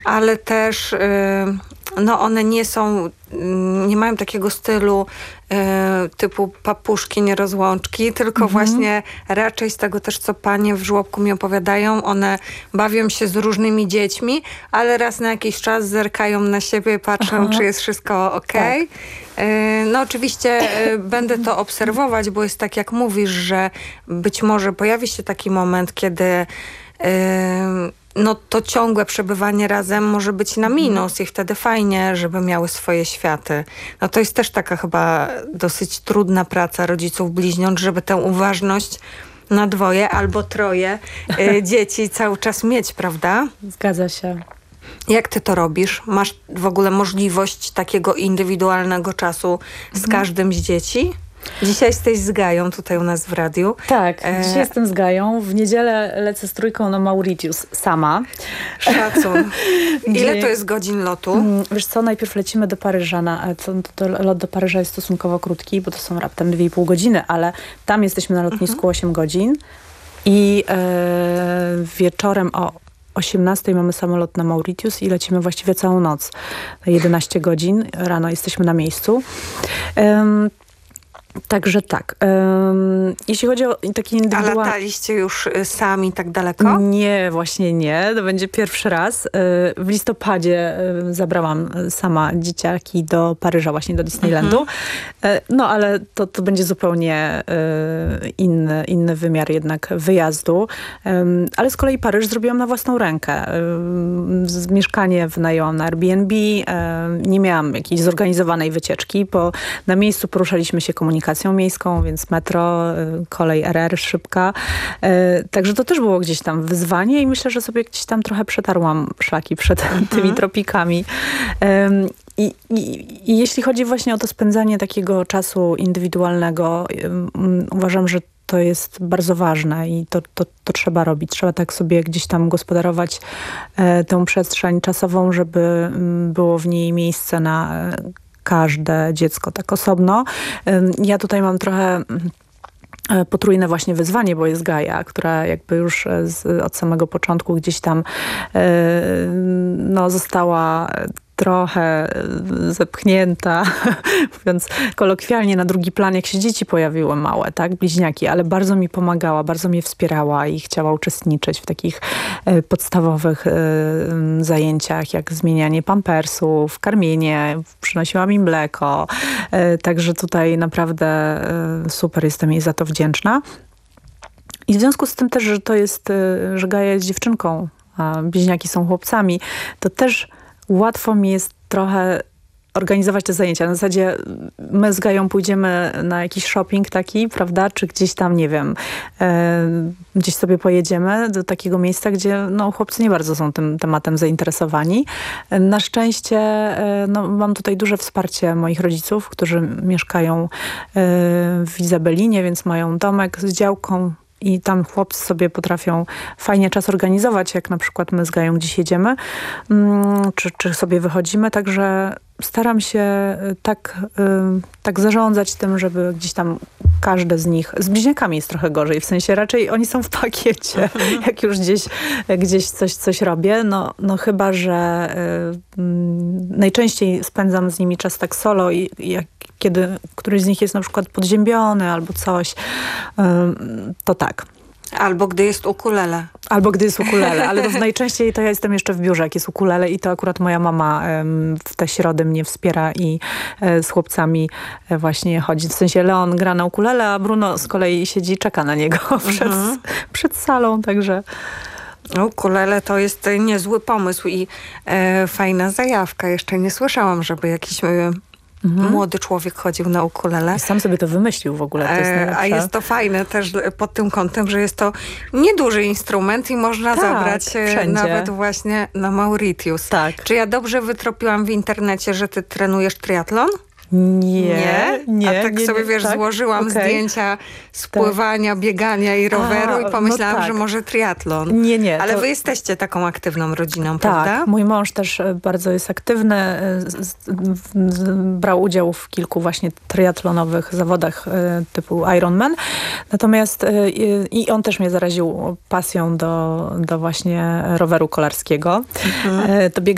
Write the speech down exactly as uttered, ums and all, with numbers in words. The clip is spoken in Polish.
ale też y, no one nie są, nie mają takiego stylu y, typu papuszki, nierozłączki, tylko mhm. właśnie raczej z tego też, co panie w żłobku mi opowiadają, one bawią się z różnymi dziećmi, ale raz na jakiś czas zerkają na siebie, patrzą, Aha. czy jest wszystko okej. Tak. Y, no oczywiście y, będę to obserwować, bo jest tak, jak mówisz, że być może pojawi się taki moment, kiedy y, no to ciągłe przebywanie razem może być na minus i wtedy fajnie, żeby miały swoje światy. No to jest też taka chyba dosyć trudna praca rodziców bliźniąt, żeby tę uważność na dwoje albo troje y, dzieci cały czas mieć, prawda? Zgadza się. Jak ty to robisz? Masz w ogóle możliwość takiego indywidualnego czasu z mhm. każdym z dzieci? Dzisiaj jesteś z Gają tutaj u nas w radiu. Tak, e... dzisiaj jestem z Gają. W niedzielę lecę z trójką na Mauritius sama. Szacun. Ile to jest godzin lotu? Wiesz co, najpierw lecimy do Paryża. Na, to, to lot do Paryża jest stosunkowo krótki, bo to są raptem dwie i pół godziny, ale tam jesteśmy na lotnisku mhm. osiem godzin i e, wieczorem o osiemnastej mamy samolot na Mauritius i lecimy właściwie całą noc. Na jedenaście godzin. Rano jesteśmy na miejscu. Um, Także tak. Um, jeśli chodzi o taki indywidualny... A lataliście już sami tak daleko? Nie, właśnie nie. To będzie pierwszy raz. W listopadzie zabrałam sama dzieciaki do Paryża, właśnie do Disneylandu. Mhm. No, ale to, to będzie zupełnie inny, inny wymiar jednak wyjazdu. Ale z kolei Paryż zrobiłam na własną rękę. Mieszkanie wynajęłam na Airbnb. Nie miałam jakiejś zorganizowanej wycieczki, bo na miejscu poruszaliśmy się komunikacją miejską, więc metro, kolej R R szybka. Także to też było gdzieś tam wyzwanie i myślę, że sobie gdzieś tam trochę przetarłam szlaki przed mhm. tymi tropikami. I, i, I jeśli chodzi właśnie o to spędzanie takiego czasu indywidualnego, uważam, że to jest bardzo ważne i to, to, to trzeba robić. Trzeba tak sobie gdzieś tam gospodarować e, tę przestrzeń czasową, żeby było w niej miejsce na każde dziecko tak osobno. Ja tutaj mam trochę potrójne właśnie wyzwanie, bo jest Gaja, która jakby już z, od samego początku gdzieś tam no, została trochę zepchnięta, mówiąc kolokwialnie, na drugi plan, jak się dzieci pojawiły małe, tak, bliźniaki, ale bardzo mi pomagała, bardzo mnie wspierała i chciała uczestniczyć w takich e, podstawowych e, zajęciach, jak zmienianie pampersów, karmienie, przynosiła mi mleko, e, także tutaj naprawdę e, super, jestem jej za to wdzięczna. I w związku z tym też, że to jest, e, że Gaja jest dziewczynką, a bliźniaki są chłopcami, to też łatwo mi jest trochę organizować te zajęcia. Na zasadzie my z Gają pójdziemy na jakiś shopping taki, prawda? Czy gdzieś tam, nie wiem, e, gdzieś sobie pojedziemy do takiego miejsca, gdzie no, chłopcy nie bardzo są tym tematem zainteresowani. Na szczęście e, no, mam tutaj duże wsparcie moich rodziców, którzy mieszkają e, w Izabelinie, więc mają domek z działką. I tam chłopcy sobie potrafią fajnie czas organizować, jak na przykład my z Gają gdzieś jedziemy, czy, czy sobie wychodzimy. Także staram się tak, tak zarządzać tym, żeby gdzieś tam każde z nich, z bliźniakami jest trochę gorzej, w sensie raczej oni są w pakiecie, jak już gdzieś, gdzieś coś, coś robię. No, no chyba, że y, najczęściej spędzam z nimi czas tak solo i jak kiedy któryś z nich jest na przykład podziębiony albo coś, to tak. Albo gdy jest ukulele. Albo gdy jest ukulele, ale to najczęściej to ja jestem jeszcze w biurze, jak jest ukulele i to akurat moja mama w te środy mnie wspiera i z chłopcami właśnie chodzi. W sensie Leon gra na ukulele, a Bruno z kolei siedzi i czeka na niego przed, mhm. przed salą, także... Ukulele to jest niezły pomysł i e, fajna zajawka. Jeszcze nie słyszałam, żeby jakiś... E, Mhm. młody człowiek chodził na ukulele. I sam sobie to wymyślił w ogóle. To jest e, a jest to fajne też pod tym kątem, że jest to nieduży instrument i można tak, zabrać wszędzie. Nawet właśnie na Mauritius. Tak. Czy ja dobrze wytropiłam w internecie, że ty trenujesz triatlon? Nie, nie. nie A tak nie, sobie, nie, wiesz, tak? złożyłam okay. zdjęcia z pływania, tak. biegania i roweru A, i pomyślałam, no tak. że może triatlon. Nie, nie. Ale to... wy jesteście taką aktywną rodziną, tak, prawda? Tak, mój mąż też bardzo jest aktywny. Brał udział w kilku właśnie triatlonowych zawodach typu Ironman. Natomiast i on też mnie zaraził pasją do, do właśnie roweru kolarskiego. Mhm. To biega